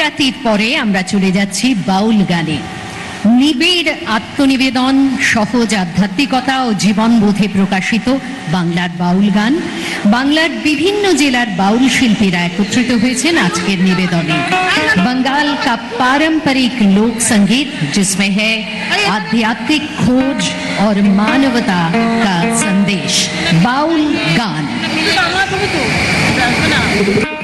বিরতির পরে আমরা চলে যাচ্ছি বাউল গানে। নিবিড় আত্মনিবেদন, সহজ আধ্যাত্মিকতা ও জীবনবোধে প্রকাশিত বাংলার বাউল গান। বাংলার বিভিন্ন জেলার বাউল শিল্পীরা একত্রিত হয়েছেন আজকের নিবেদনে। बंगाल का पारंपरिक लोक संगीत जिसमें है आध्यात्मिक खोज और मानवता का संदेश। बाउल गान।